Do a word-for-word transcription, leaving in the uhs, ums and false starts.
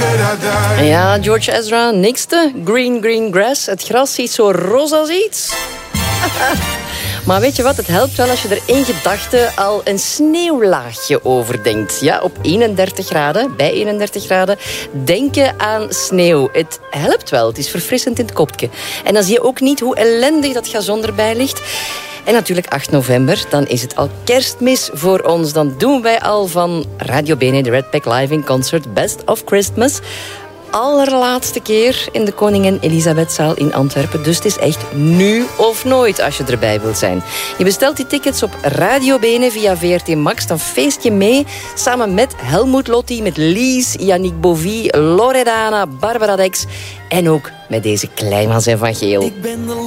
Ja, George Ezra, niks te. Green, green grass. Het gras ziet zo roze als iets. Maar weet je wat, het helpt wel als je er in gedachten al een sneeuwlaagje over denkt. Ja, op eenendertig graden, bij eenendertig graden, denken aan sneeuw. Het helpt wel, het is verfrissend in het kopje. En dan zie je ook niet hoe ellendig dat gazon erbij ligt. En natuurlijk acht november, dan is het al kerstmis voor ons. Dan doen wij al van Radio Bene, de Red Pack Live in Concert, Best of Christmas. Allerlaatste keer in de Koningin Elisabethzaal in Antwerpen. Dus het is echt nu of nooit als je erbij wilt zijn. Je bestelt die tickets op Radio Bene via V R T Max. Dan feest je mee samen met Helmoet Lotti, met Lies, Yannick Bovie, Loredana, Barbara Dex en ook met deze Kleinmans en Van Geel. Ik ben de